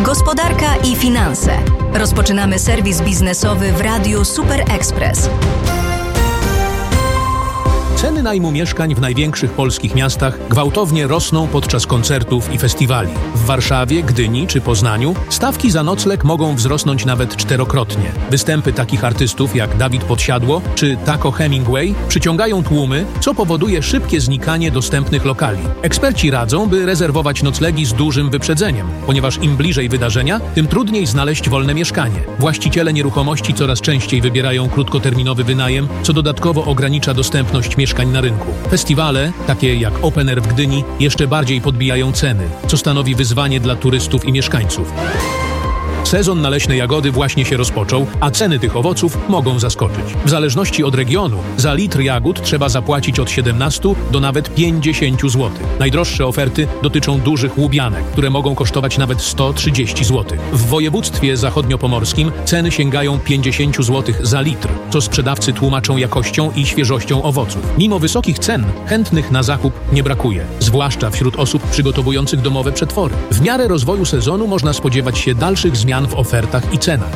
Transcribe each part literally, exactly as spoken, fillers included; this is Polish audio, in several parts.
Gospodarka i finanse. Rozpoczynamy serwis biznesowy w Radiu Super Express. Ceny najmu mieszkań w największych polskich miastach gwałtownie rosną podczas koncertów i festiwali. W Warszawie, Gdyni czy Poznaniu stawki za nocleg mogą wzrosnąć nawet czterokrotnie. Występy takich artystów jak Dawid Podsiadło czy Taco Hemingway przyciągają tłumy, co powoduje szybkie znikanie dostępnych lokali. Eksperci radzą, by rezerwować noclegi z dużym wyprzedzeniem, ponieważ im bliżej wydarzenia, tym trudniej znaleźć wolne mieszkanie. Właściciele nieruchomości coraz częściej wybierają krótkoterminowy wynajem, co dodatkowo ogranicza dostępność mieszkań mieszkań na rynku. Festiwale, takie jak Open Air w Gdyni, jeszcze bardziej podbijają ceny, co stanowi wyzwanie dla turystów i mieszkańców. Sezon na leśne jagody właśnie się rozpoczął, a ceny tych owoców mogą zaskoczyć. W zależności od regionu za litr jagód trzeba zapłacić od siedemnastu do nawet pięćdziesięciu złotych. Najdroższe oferty dotyczą dużych łubianek, które mogą kosztować nawet sto trzydzieści złotych. W województwie zachodniopomorskim ceny sięgają pięćdziesiąt złotych za litr, co sprzedawcy tłumaczą jakością i świeżością owoców. Mimo wysokich cen chętnych na zakup nie brakuje, zwłaszcza wśród osób przygotowujących domowe przetwory. W miarę rozwoju sezonu można spodziewać się dalszych zmian w ofertach i cenach.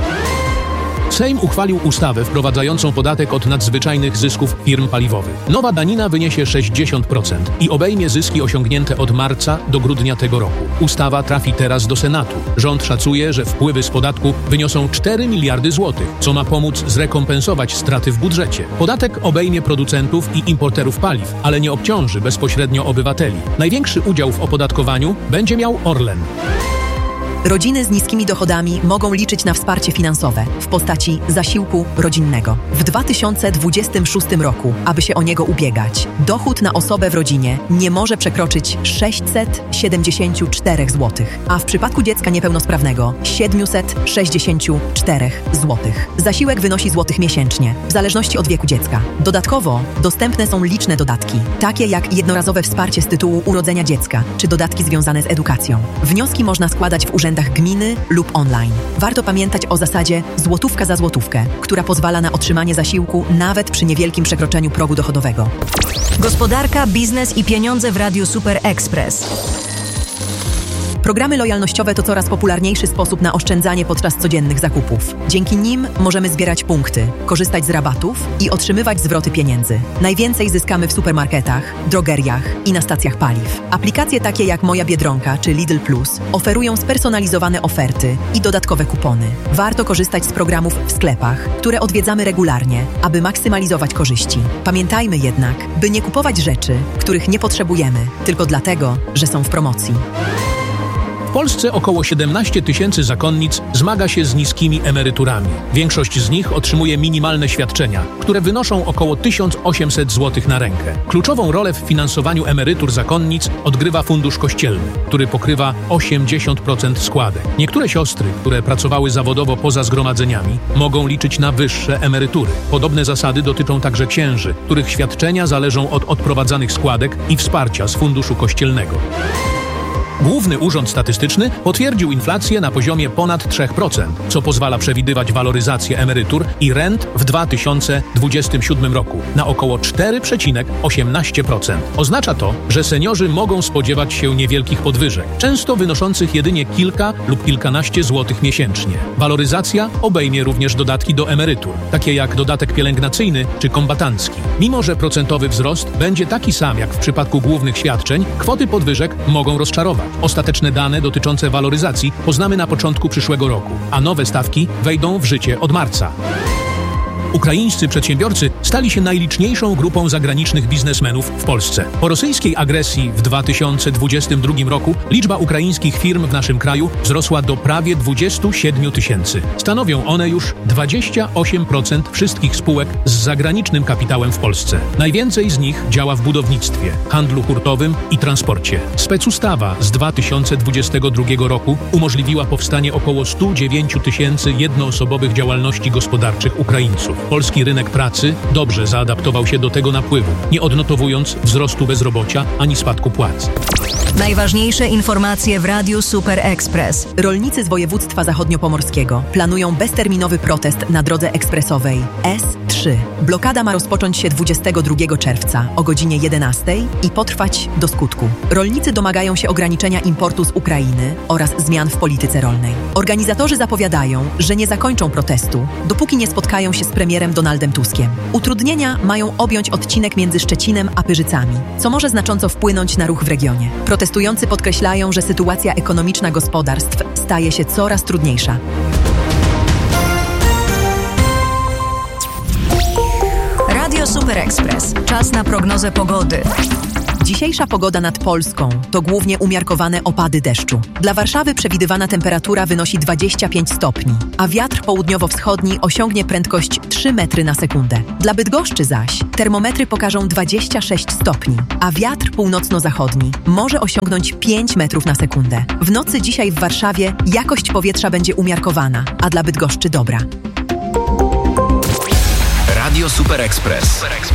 Sejm uchwalił ustawę wprowadzającą podatek od nadzwyczajnych zysków firm paliwowych. Nowa danina wyniesie sześćdziesiąt procent i obejmie zyski osiągnięte od marca do grudnia tego roku. Ustawa trafi teraz do Senatu. Rząd szacuje, że wpływy z podatku wyniosą cztery miliardy złotych, co ma pomóc zrekompensować straty w budżecie. Podatek obejmie producentów i importerów paliw, ale nie obciąży bezpośrednio obywateli. Największy udział w opodatkowaniu będzie miał Orlen. Rodziny z niskimi dochodami mogą liczyć na wsparcie finansowe w postaci zasiłku rodzinnego. W dwa tysiące dwudziestym szóstym roku, aby się o niego ubiegać, dochód na osobę w rodzinie nie może przekroczyć sześćset siedemdziesiąt cztery złotych, a w przypadku dziecka niepełnosprawnego siedemset sześćdziesiąt cztery złotych. Zasiłek wynosi złotych miesięcznie, w zależności od wieku dziecka. Dodatkowo dostępne są liczne dodatki, takie jak jednorazowe wsparcie z tytułu urodzenia dziecka, czy dodatki związane z edukacją. Wnioski można składać w urzędach gminy lub online. Warto pamiętać o zasadzie złotówka za złotówkę, która pozwala na otrzymanie zasiłku nawet przy niewielkim przekroczeniu progu dochodowego. Gospodarka, biznes i pieniądze w Radiu Super Express. Programy lojalnościowe to coraz popularniejszy sposób na oszczędzanie podczas codziennych zakupów. Dzięki nim możemy zbierać punkty, korzystać z rabatów i otrzymywać zwroty pieniędzy. Najwięcej zyskamy w supermarketach, drogeriach i na stacjach paliw. Aplikacje takie jak Moja Biedronka czy Lidl Plus oferują spersonalizowane oferty i dodatkowe kupony. Warto korzystać z programów w sklepach, które odwiedzamy regularnie, aby maksymalizować korzyści. Pamiętajmy jednak, by nie kupować rzeczy, których nie potrzebujemy, tylko dlatego, że są w promocji. W Polsce około siedemnaście tysięcy zakonnic zmaga się z niskimi emeryturami. Większość z nich otrzymuje minimalne świadczenia, które wynoszą około tysiąc osiemset złotych na rękę. Kluczową rolę w finansowaniu emerytur zakonnic odgrywa Fundusz Kościelny, który pokrywa osiemdziesiąt procent składek. Niektóre siostry, które pracowały zawodowo poza zgromadzeniami, mogą liczyć na wyższe emerytury. Podobne zasady dotyczą także księży, których świadczenia zależą od odprowadzanych składek i wsparcia z Funduszu Kościelnego. Główny Urząd Statystyczny potwierdził inflację na poziomie ponad trzy procent, co pozwala przewidywać waloryzację emerytur i rent w dwa tysiące dwudziestym siódmym roku na około cztery przecinek osiemnaście procent. Oznacza to, że seniorzy mogą spodziewać się niewielkich podwyżek, często wynoszących jedynie kilka lub kilkanaście złotych miesięcznie. Waloryzacja obejmie również dodatki do emerytur, takie jak dodatek pielęgnacyjny czy kombatancki. Mimo że procentowy wzrost będzie taki sam jak w przypadku głównych świadczeń, kwoty podwyżek mogą rozczarować. Ostateczne dane dotyczące waloryzacji poznamy na początku przyszłego roku, a nowe stawki wejdą w życie od marca. Ukraińscy przedsiębiorcy stali się najliczniejszą grupą zagranicznych biznesmenów w Polsce. Po rosyjskiej agresji w dwa tysiące dwudziestym drugim roku liczba ukraińskich firm w naszym kraju wzrosła do prawie dwudziestu siedmiu tysięcy. Stanowią one już dwadzieścia osiem procent wszystkich spółek z zagranicznym kapitałem w Polsce. Najwięcej z nich działa w budownictwie, handlu hurtowym i transporcie. Specustawa z dwa tysiące dwudziestego drugiego roku umożliwiła powstanie około stu dziewięciu tysięcy jednoosobowych działalności gospodarczych Ukraińców. Polski rynek pracy dobrze zaadaptował się do tego napływu, nie odnotowując wzrostu bezrobocia ani spadku płac. Najważniejsze informacje w Radiu Super Express. Rolnicy z województwa zachodniopomorskiego planują bezterminowy protest na drodze ekspresowej S trzy. Blokada ma rozpocząć się dwudziestego drugiego czerwca o godzinie jedenastej i potrwać do skutku. Rolnicy domagają się ograniczenia importu z Ukrainy oraz zmian w polityce rolnej. Organizatorzy zapowiadają, że nie zakończą protestu, dopóki nie spotkają się z premierem Donaldem Tuskiem. Utrudnienia mają objąć odcinek między Szczecinem a Pyrzycami, co może znacząco wpłynąć na ruch w regionie. Protestujący podkreślają, że sytuacja ekonomiczna gospodarstw staje się coraz trudniejsza. Radio Super Express. Czas na prognozę pogody. Dzisiejsza pogoda nad Polską to głównie umiarkowane opady deszczu. Dla Warszawy przewidywana temperatura wynosi dwadzieścia pięć stopni, a wiatr południowo-wschodni osiągnie prędkość trzy metry na sekundę. Dla Bydgoszczy zaś termometry pokażą dwadzieścia sześć stopni, a wiatr północno-zachodni może osiągnąć pięć metrów na sekundę. W nocy dzisiaj w Warszawie jakość powietrza będzie umiarkowana, a dla Bydgoszczy dobra. Radio Super Express.